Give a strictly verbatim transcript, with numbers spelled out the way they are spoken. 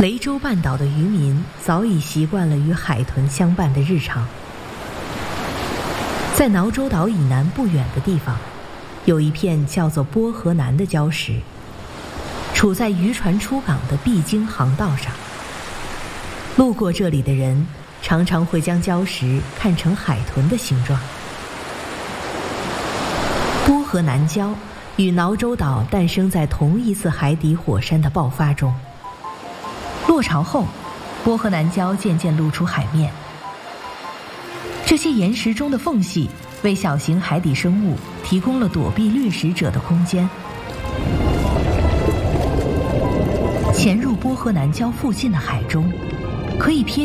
雷州半岛的渔民早已习惯了与海豚相伴的日常。在挠洲岛以南不远的地方，有一片叫做波河南的礁石，处在渔船出港的必经航道上。路过这里的人常常会将礁石看成海豚的形状。波河南礁与挠洲岛诞生在同一次海底火山的爆发中。落潮后，波河南礁渐渐露出海面。这些岩石中的缝隙为小型海底生物提供了躲避掠食者的空间。潜入波河南礁附近的海中，可以瞥